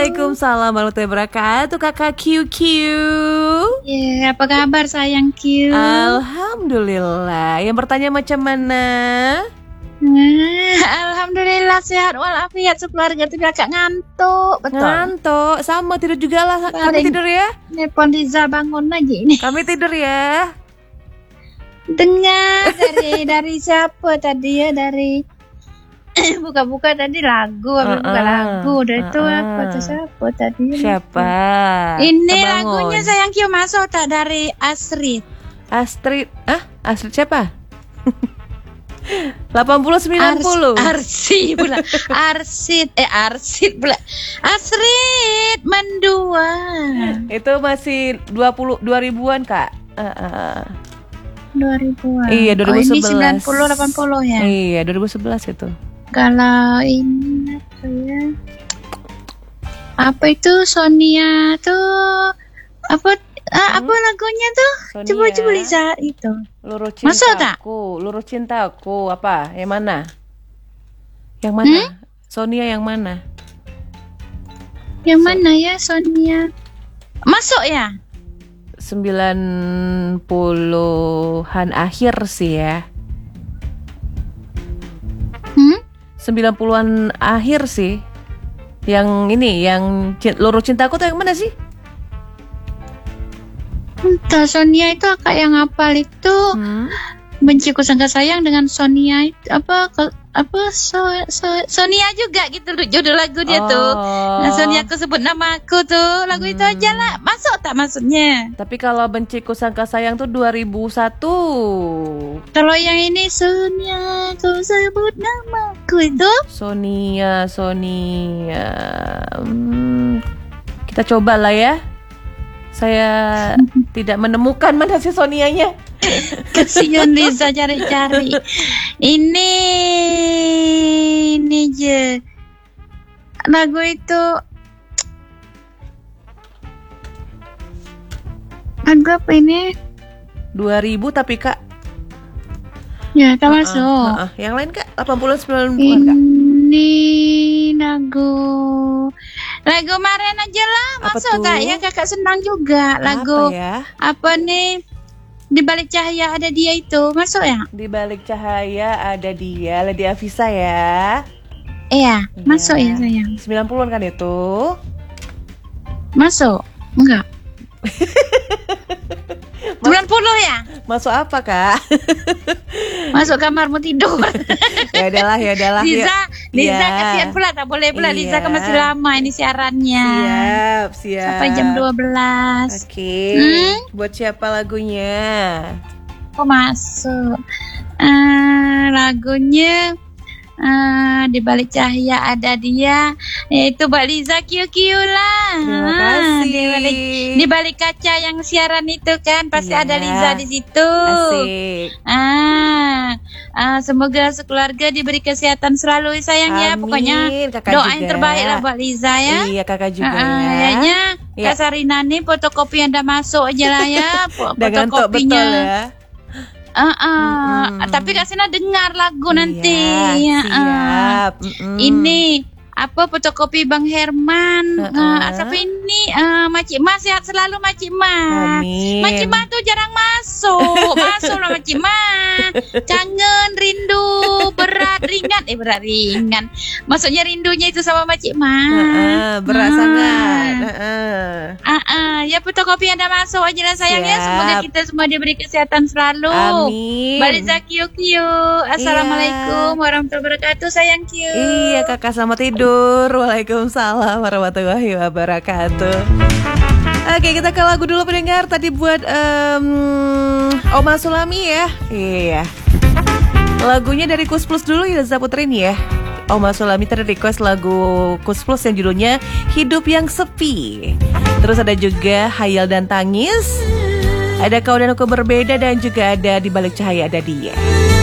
Waalaikumsalam warahmatullahi wabarakatuh, Kakak QQ. Ya, apa kabar sayang Q? Alhamdulillah. Yang bertanya macam mana? Alhamdulillah sehat walafiat sekeluarga, tapi agak ngantuk. Betul. Ngantuk. Sama tidur juga lah. Kami tidur ya. Nelpon Liza bangun lagi ini. Kami tidur ya. Dengar dari siapa tadi ya? Dari buka-buka tadi lagu, buka lagu. Dari itu apa tuh siapa tadi? Siapa? Ini lagunya sayang Q, masuk tak dari Astrid? Astrid siapa? 80-90 Arsid pula. Arsid pula. Astrid mendua. Itu masih 2000-an Kak. 2000-an. Iya, 2011. Ini 90-80 ya. Iya, 2011 itu. Kalau ini apa ya? Apa itu Sonia tuh? Apa lagunya tuh? Sonia. Coba Lisa itu. Luruh cintaku apa? Yang mana? Yang mana? Sonia yang mana? Yang mana ya Sonia? Masuk ya? 90-an akhir sih ya. 90-an akhir sih. Yang ini, yang Luruh Cintaku tuh yang mana sih? Entah, Sonia itu kakak yang hafal itu Benciku Sangka Sayang dengan Sonia itu Sonia juga gitu judul lagu dia tuh. Nah, Sonia aku sebut nama aku tuh. Lagu itu aja lah. Masuk tak maksudnya? Tapi kalau Benciku Sangka Sayang tuh 2001. Kalau yang ini Sonia aku sebut namaku itu Sonia. Kita coba lah ya. Saya tidak menemukan mana si Sonianya. Kasihan Lisa cari-cari. Ini je lagu itu lagu apa ini? 2000 tapi Kak. Ya, tak masuk. Yang lain Kak, 80-90 Kak. Ini lagu Maren aja lah. Masuk Kak ya, kakak senang juga. Lagu apa nih? Di balik cahaya ada dia itu. Masuk ya? Di balik cahaya ada dia, Lady Afisa ya. Iya, masuk ya sayang. 90-an kan itu? Masuk? Enggak. 90 ya? Masuk apa Kak? Masuk kamarmu tidur. Ya udahlah. Liza kasihan pula, tak boleh pula. Liza kan masih lama ini siarannya. Siap. Sampai jam 12. Oke. Buat siapa lagunya? Kok masuk? Lagunya di balik cahaya ada dia, yaitu Mbak Liza QQ lah. Terima kasih. Di balik kaca yang siaran itu kan pasti ada Liza di situ. Asik. Semoga sekeluarga diberi kesehatan selalu sayang. Amin. Ya. Pokoknya kakak doa juga. yang terbaik lah Mbak Liza ya. Iya kakak juga ya. Kayaknya Kak Sarina nih fotokopi yang udah masuk aja lah ya. Fotokopinya. Betul ya. Tapi Kak Sina dengar lagu nanti. Siap. Ini apa fotokopi Bang Herman. Tapi ini Makcik Ma sehat selalu Makcik Ma. Amin. Makcik Ma tuh jarang masuk. Masuklah Makcik Ma. Kangen, rindu, berat, ringan. Maksudnya rindunya itu sama Makcik Ma. Berat sangat. Ya fotokopi Anda masuk aja lah sayang ya. Semoga kita semua diberi kesehatan selalu. Amin. Baliza QQ. Assalamualaikum warahmatullahi wabarakatuh sayang Q. Iya kakak, selamat tidur. Waalaikumsalam warahmatullahi wabarakatuh. Oke, kita ke lagu dulu pendengar. Tadi buat Oma Sulami ya. Iya. Lagunya dari Kus Plus dulu ya, Zaputrin ya. Oma Sulami tadi request lagu Kus Plus yang judulnya Hidup Yang Sepi. Terus ada juga Hayal dan Tangis. Ada Kau dan Aku Berbeda, dan juga ada Di Balik Cahaya Ada Dia.